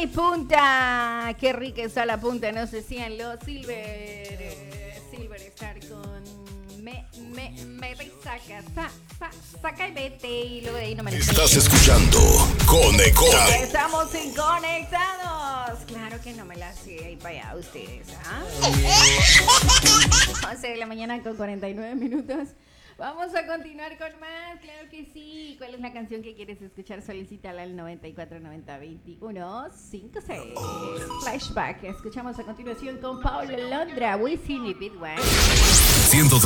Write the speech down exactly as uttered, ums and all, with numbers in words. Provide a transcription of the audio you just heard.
mi punta. Qué rica está la punta, no sé si en los Silver. eh, Silver Star con me, me, me resaca, sa, sa, saca y vete y luego de ahí no me la Estás sé. escuchando Conecta. Estamos en Conectados. Claro que no me la sé ahí para allá ustedes, ¿ah? once de la mañana con cuarenta y nueve minutos. Vamos a continuar con más, claro que sí. ¿Cuál es la canción que quieres escuchar? Solicítala al noventa y cuatro noventa veintiuno cincuenta y seis. Flashback. Escuchamos a continuación con Paula Londra, Wisin y Big One.